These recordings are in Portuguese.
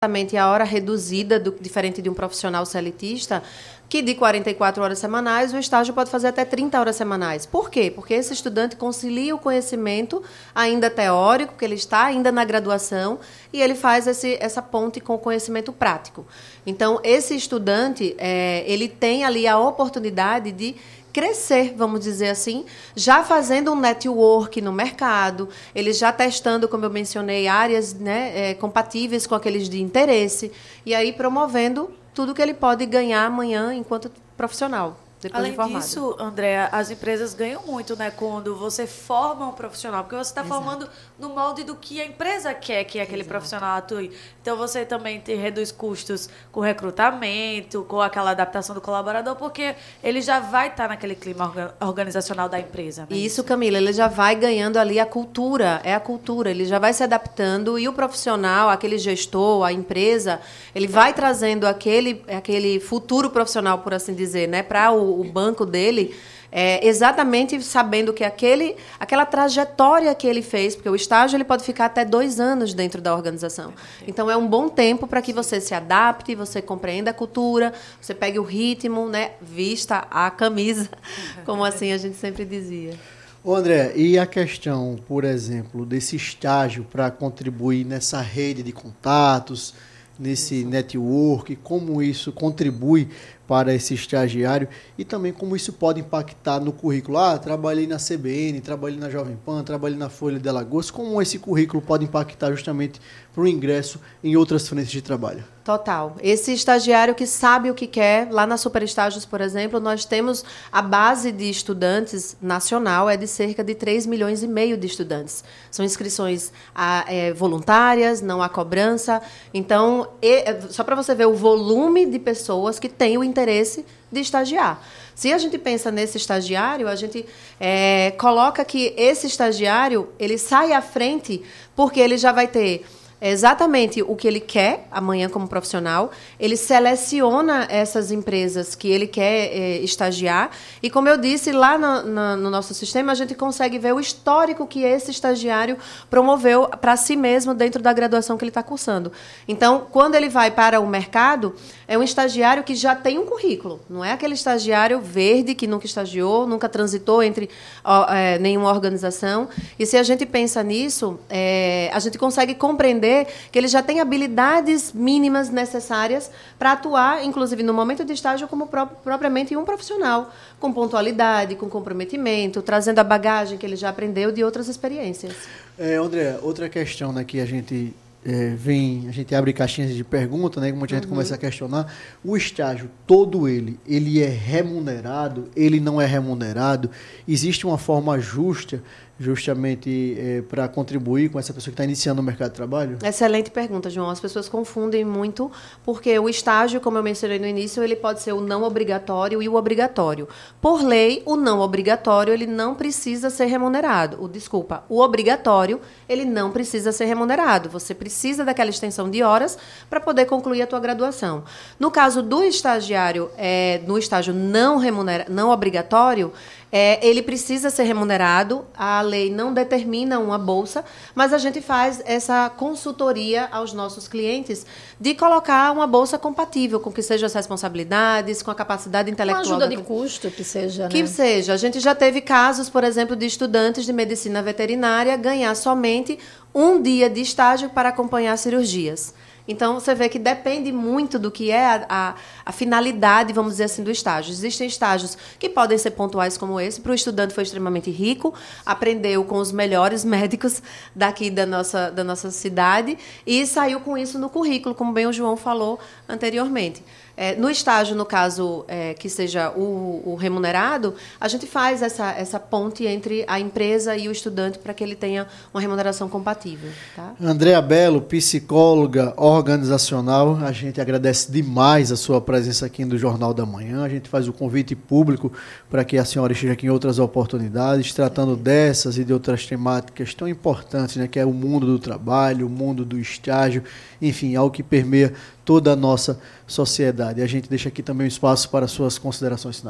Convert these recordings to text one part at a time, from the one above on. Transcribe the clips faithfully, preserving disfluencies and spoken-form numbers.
exatamente a hora reduzida, do, diferente de um profissional seletista, que de quarenta e quatro horas semanais, o estágio pode fazer até trinta horas semanais. Por quê? Porque esse estudante concilia o conhecimento ainda teórico, que ele está ainda na graduação, e ele faz esse, essa ponte com o conhecimento prático. Então, esse estudante, é, ele tem ali a oportunidade de crescer, vamos dizer assim, já fazendo um network no mercado, ele já testando, como eu mencionei, áreas, né, é, compatíveis com aqueles de interesse, e aí promovendo tudo que ele pode ganhar amanhã enquanto profissional. Além disso, Andréa, as empresas ganham muito, né, quando você forma um profissional, porque você está formando no molde do que a empresa quer que aquele Exato. Profissional atue. Então, você também te reduz custos com recrutamento, com aquela adaptação do colaborador, porque ele já vai estar naquele clima organizacional da empresa. Né? Isso, Camila, ele já vai ganhando ali a cultura, é a cultura, ele já vai se adaptando e o profissional, aquele gestor, a empresa, ele vai trazendo aquele, aquele futuro profissional, por assim dizer, né, para o o banco dele, é, exatamente sabendo que aquele, aquela trajetória que ele fez, porque o estágio ele pode ficar até dois anos dentro da organização. Então, é um bom tempo para que você se adapte, você compreenda a cultura, você pegue o ritmo, né, vista a camisa, como assim a gente sempre dizia. Ô André, e a questão, por exemplo, desse estágio para contribuir nessa rede de contatos, nesse isso. network, como isso contribui para esse estagiário e também como isso pode impactar no currículo. Ah, trabalhei na C B N, trabalhei na Jovem Pan, trabalhei na Folha de Alagoas. Como esse currículo pode impactar justamente para o ingresso em outras frentes de trabalho? Total. Esse estagiário que sabe o que quer, lá na Super Estágios, por exemplo, nós temos a base de estudantes nacional, é de cerca de três milhões e meio de estudantes. São inscrições a, é, voluntárias, não há cobrança. Então, e, só para você ver o volume de pessoas que têm o interesse de estagiar. Se a gente pensa nesse estagiário, a gente é, coloca que esse estagiário ele sai à frente porque ele já vai ter exatamente o que ele quer amanhã como profissional, ele seleciona essas empresas que ele quer é, estagiar e, como eu disse, lá no, no, no nosso sistema a gente consegue ver o histórico que esse estagiário promoveu para si mesmo dentro da graduação que ele está cursando. Então, quando ele vai para o mercado, é um estagiário que já tem um currículo, não é aquele estagiário verde que nunca estagiou, nunca transitou entre ó, é, nenhuma organização. E se a gente pensa nisso, é, a gente consegue compreender que ele já tem habilidades mínimas necessárias para atuar, inclusive no momento de estágio, como pró- propriamente um profissional, com pontualidade, com comprometimento, trazendo a bagagem que ele já aprendeu de outras experiências. É, André, outra questão, né, que a gente é, vem, a gente abre caixinhas de pergunta, né, como a gente uhum. começa a questionar, o estágio, todo ele, ele é remunerado, ele não é remunerado, existe uma forma justa justamente é, para contribuir com essa pessoa que está iniciando no mercado de trabalho? Excelente pergunta, João. As pessoas confundem muito, porque o estágio, como eu mencionei no início, ele pode ser o não obrigatório e o obrigatório. Por lei, o não obrigatório ele não precisa ser remunerado. O, desculpa, o obrigatório ele não precisa ser remunerado. Você precisa daquela extensão de horas para poder concluir a tua graduação. No caso do estagiário, é, no estágio não, remunera, não obrigatório, É, ele precisa ser remunerado, a lei não determina uma bolsa, mas a gente faz essa consultoria aos nossos clientes de colocar uma bolsa compatível com que sejam as responsabilidades, com a capacidade intelectual. Uma ajuda de custo que seja, né? Que seja. A gente já teve casos, por exemplo, de estudantes de medicina veterinária ganhar somente um dia de estágio para acompanhar cirurgias. Então, você vê que depende muito do que é a, a, a finalidade, vamos dizer assim, do estágio. Existem estágios que podem ser pontuais como esse. Para o estudante foi extremamente rico, aprendeu com os melhores médicos daqui da nossa, da nossa cidade e saiu com isso no currículo, como bem o João falou anteriormente. É, no estágio, no caso, é, que seja o, o remunerado, a gente faz essa, essa ponte entre a empresa e o estudante para que ele tenha uma remuneração compatível. Tá? Andréa Belo, psicóloga organizacional, a gente agradece demais a sua presença aqui no Jornal da Manhã. A gente faz o convite público para que a senhora esteja aqui em outras oportunidades, tratando dessas e de outras temáticas tão importantes, né, que é o mundo do trabalho, o mundo do estágio, enfim, algo que permeia toda a nossa sociedade. A gente deixa aqui também um espaço para suas considerações finais.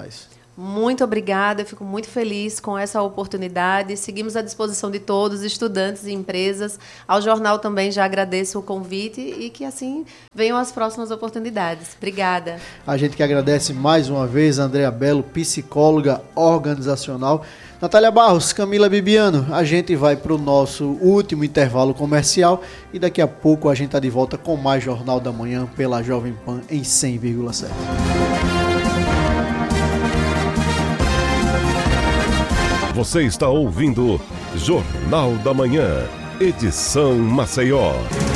Muito obrigada, eu fico muito feliz com essa oportunidade. Seguimos à disposição de todos, estudantes e empresas. Ao jornal também já agradeço o convite e que assim venham as próximas oportunidades. Obrigada. A gente que agradece mais uma vez a Andrea Bello, psicóloga organizacional. Natália Barros, Camila Bibiano, a gente vai para o nosso último intervalo comercial e daqui a pouco a gente está de volta com mais Jornal da Manhã pela Jovem Pan em cem vírgula sete. Você está ouvindo Jornal da Manhã, edição Maceió.